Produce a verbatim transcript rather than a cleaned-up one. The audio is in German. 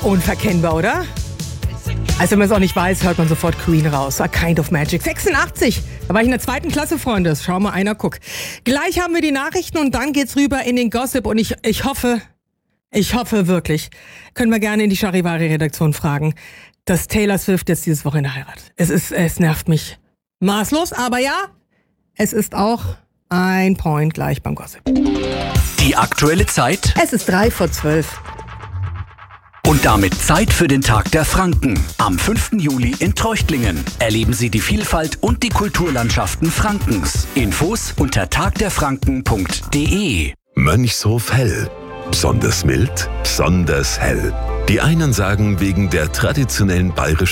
unverkennbar, oder? Also wenn man es auch nicht weiß, hört man sofort Queen raus. A Kind of Magic. sechsundachtzig. Da war ich in der zweiten Klasse, Freunde. Schau mal einer, guck. Gleich haben wir die Nachrichten und dann geht's rüber in den Gossip. Und ich, ich hoffe, ich hoffe wirklich, können wir gerne in die Charivari-Redaktion fragen, dass Taylor Swift jetzt dieses Wochenende heiratet. Es ist, es nervt mich maßlos, aber ja, es ist auch ein Point gleich beim Gossip. Die aktuelle Zeit. Es ist drei vor zwölf. Und damit Zeit für den Tag der Franken. Am fünften Juli in Treuchtlingen erleben Sie die Vielfalt und die Kulturlandschaften Frankens. Infos unter tagderfranken punkt de. Mönchshof Hell. Besonders mild, besonders hell. Die einen sagen wegen der traditionellen bayerischen